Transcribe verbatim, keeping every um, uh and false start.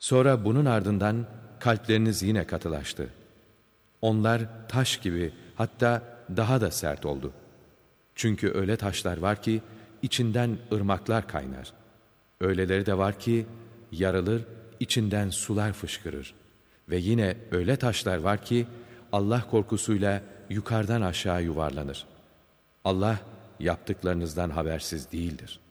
Sonra bunun ardından kalpleriniz yine katılaştı. Onlar taş gibi, hatta daha da sert oldu. Çünkü öyle taşlar var ki içinden ırmaklar kaynar. Öyleleri de var ki yarılır, içinden sular fışkırır. Ve yine öyle taşlar var ki Allah korkusuyla yukarıdan aşağı yuvarlanır. Allah yaptıklarınızdan habersiz değildir.